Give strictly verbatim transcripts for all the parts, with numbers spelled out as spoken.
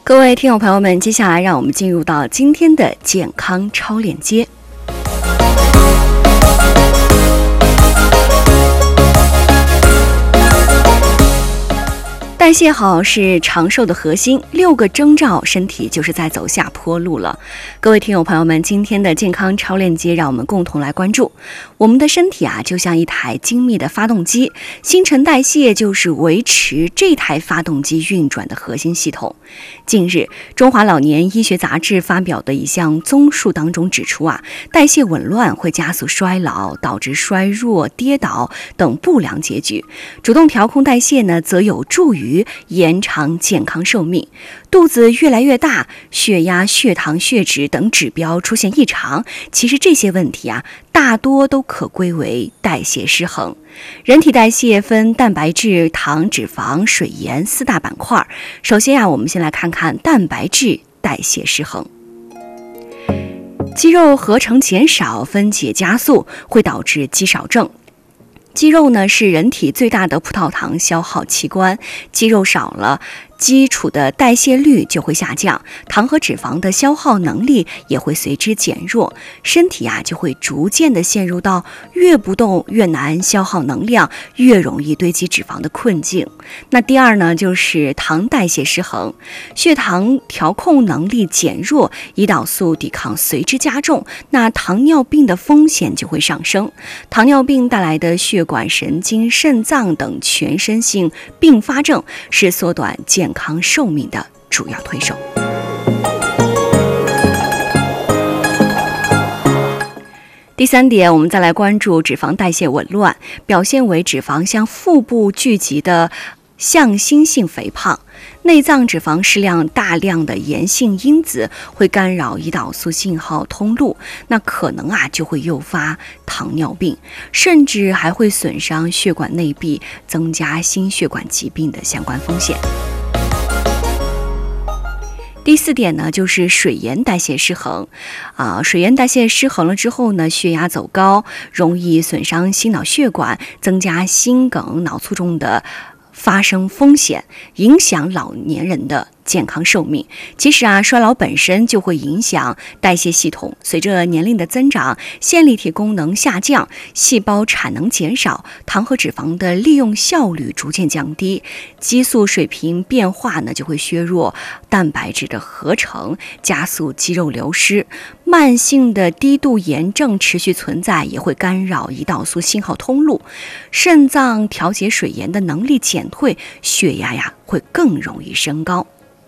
各位听友朋友们，接下来让我们进入到今天的健康超链接。代谢好是长寿的核心，六个征兆，身体就是在走下坡路了。各位听友朋友们，今天的健康超链接，让我们共同来关注。我们的身体啊，就像一台精密的发动机，新陈代谢就是维持这台发动机运转的核心系统。近日，中华老年医学杂志发表的一项综述当中指出啊，代谢紊乱会加速衰老，导致衰弱、跌倒等不良结局。主动调控代谢呢，则有助于延长健康寿命。肚子越来越大，血压、血糖、血脂等指标出现异常，其实这些问题啊，大多都可归为代谢失衡。人体代谢分蛋白质、糖、脂肪、水盐四大板块。首先啊，我们先来看看蛋白质代谢失衡。肌肉合成减少，分解加速，会导致肌少症。肌肉呢是人体最大的葡萄糖消耗器官，肌肉少了，基础的代谢率就会下降，糖和脂肪的消耗能力也会随之减弱，身体啊就会逐渐的陷入到越不动越难消耗能量，越容易堆积脂肪的困境。那第二呢，就是糖代谢失衡，血糖调控能力减弱，胰岛素抵抗随之加重，那糖尿病的风险就会上升。糖尿病带来的血管、神经、肾脏等全身性并发症是缩短健康寿命的主要推手。第三点，我们再来关注脂肪代谢紊乱，表现为脂肪向腹部聚集的向心性肥胖。内脏脂肪适量大量的炎性因子会干扰胰岛素信号通路，那可能啊就会诱发糖尿病，甚至还会损伤血管内壁，增加心血管疾病的相关风险。第四点呢，就是水盐代谢失衡啊，水盐代谢失衡了之后呢，血压走高，容易损伤心脑血管，增加心梗、脑卒中的发生风险，影响老年人的健康寿命。其实啊，衰老本身就会影响代谢系统，随着年龄的增长，线粒体功能下降，细胞产能减少，糖和脂肪的利用效率逐渐降低，激素水平变化呢就会削弱蛋白质的合成，加速肌肉流失。慢性的低度炎症持续存在，也会干扰胰岛素信号通路，肾脏调节水盐的能力减退，血压呀会更容易升高。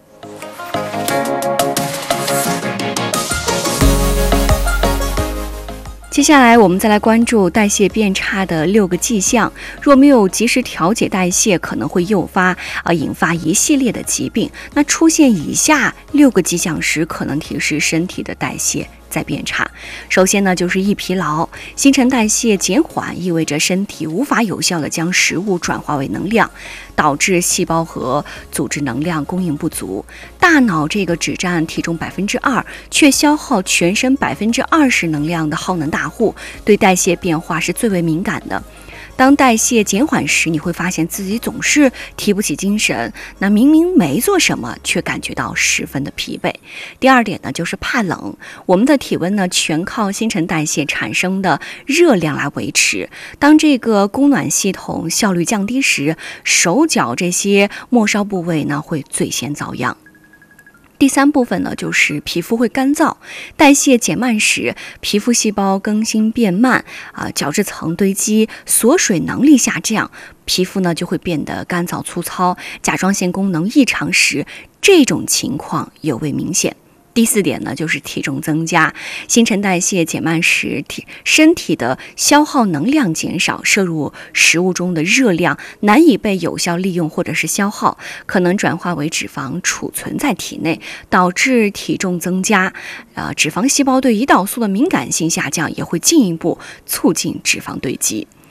接下来我们再来关注代谢变差的六个迹象，若没有及时调节代谢，可能会诱发呃引发一系列的疾病。那出现以下六个迹象时，可能提示身体的代谢在变差。首先呢，就是易疲劳，新陈代谢减缓，意味着身体无法有效地将食物转化为能量，导致细胞和组织能量供应不足。大脑这个只占体重百分之二，却消耗全身百分之二十能量的耗能大户，对代谢变化是最为敏感的。当代谢减缓时，你会发现自己总是提不起精神，那明明没做什么，却感觉到十分的疲惫。第二点呢，就是怕冷。我们的体温呢，全靠新陈代谢产生的热量来维持。当这个供暖系统效率降低时，手脚这些末梢部位呢，会最先遭殃。第三部分呢，就是皮肤会干燥，代谢减慢时，皮肤细胞更新变慢啊，角质层堆积，锁水能力下降，皮肤呢就会变得干燥粗糙，甲状腺功能异常时，这种情况尤为明显。第四点呢，就是体重增加，新陈代谢减慢时，体身体的消耗能量减少，摄入食物中的热量难以被有效利用或者是消耗，可能转化为脂肪储存在体内，导致体重增加。呃，脂肪细胞对胰岛素的敏感性下降，也会进一步促进脂肪堆积。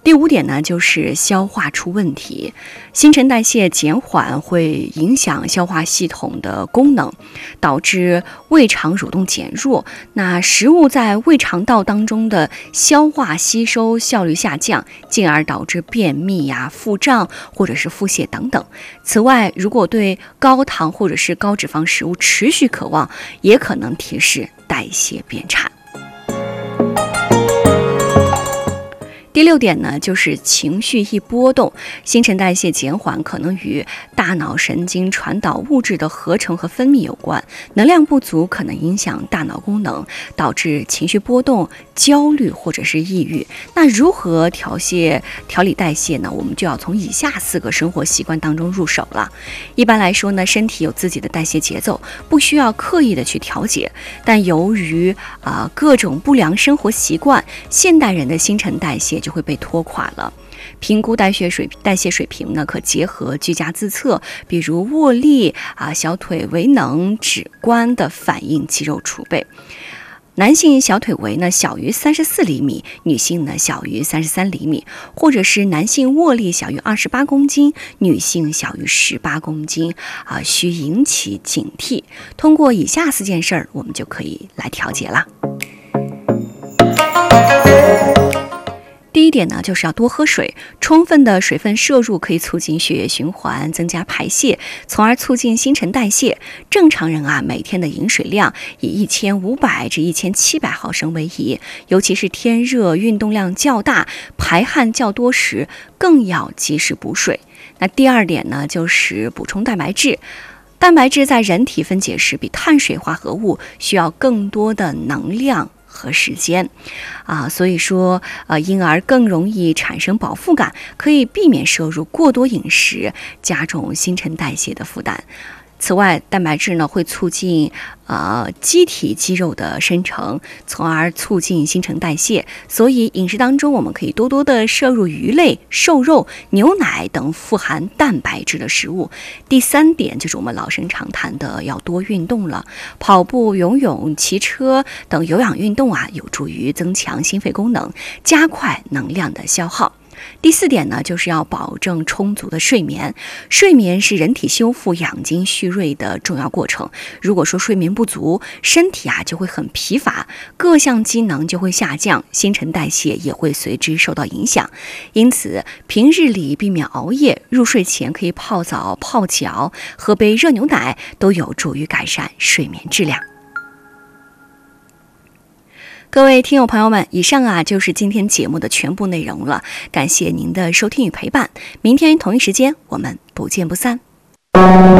第五点呢，就是消化出问题。新陈代谢减缓会影响消化系统的功能，导致胃肠蠕动减弱。那食物在胃肠道当中的消化吸收效率下降，进而导致便秘呀、腹胀或者是腹泻等等。此外，如果对高糖或者是高脂肪食物持续渴望，也可能提示代谢变差。第六点呢，就是情绪一波动，新陈代谢减缓可能与大脑神经传导物质的合成和分泌有关，能量不足可能影响大脑功能，导致情绪波动、焦虑或者是抑郁。那如何调节、调理代谢呢？我们就要从以下四个生活习惯当中入手了。一般来说呢，身体有自己的代谢节奏，不需要刻意的去调节。但由于啊、呃、各种不良生活习惯，现代人的新陈代谢就会被拖垮了。评估代谢水代谢水平呢，可结合居家自测，比如握力啊、小腿围能、指关的反应肌肉储备。男性小腿围呢小于三十四厘米，女性呢小于三十三厘米，或者是男性握力小于二十八公斤，女性小于十八公斤啊，需引起警惕。通过以下四件事儿，我们就可以来调节了。第一点呢，就是要多喝水，充分的水分摄入可以促进血液循环，增加排泄，从而促进新陈代谢。正常人啊，每天的饮水量以一千五百至一千七百毫升为宜，尤其是天热、运动量较大、排汗较多时，更要及时补水。那第二点呢，就是补充蛋白质。蛋白质在人体分解时，比碳水化合物需要更多的能量和时间啊，所以说呃，因而更容易产生饱腹感，可以避免摄入过多饮食，加重新陈代谢的负担。此外，蛋白质呢会促进呃机体肌肉的生成，从而促进新陈代谢。所以饮食当中我们可以多多的摄入鱼类、瘦肉、牛奶等富含蛋白质的食物。第三点就是我们老生常谈的要多运动了，跑步、游泳、骑车等有氧运动啊，有助于增强心肺功能，加快能量的消耗。第四点呢，就是要保证充足的睡眠。睡眠是人体修复养精蓄锐的重要过程。如果说睡眠不足，身体啊就会很疲乏，各项机能就会下降，新陈代谢也会随之受到影响。因此，平日里避免熬夜，入睡前可以泡澡、泡脚，喝杯热牛奶，都有助于改善睡眠质量。各位听友朋友们，以上啊就是今天节目的全部内容了，感谢您的收听与陪伴，明天同一时间我们不见不散。